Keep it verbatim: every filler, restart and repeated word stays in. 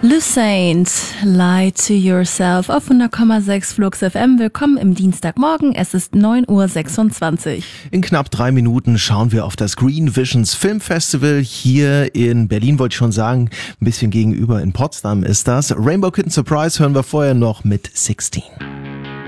Le Saint, Lie to Yourself auf hundert Komma sechs Flux F M. Willkommen im Dienstagmorgen, es ist neun Uhr sechsundzwanzig. In knapp drei Minuten schauen wir auf das Green Visions Film Festival hier in Berlin, wollte ich schon sagen, ein bisschen gegenüber in Potsdam ist das. Rainbow Kitten Surprise hören wir vorher noch mit sechzehn.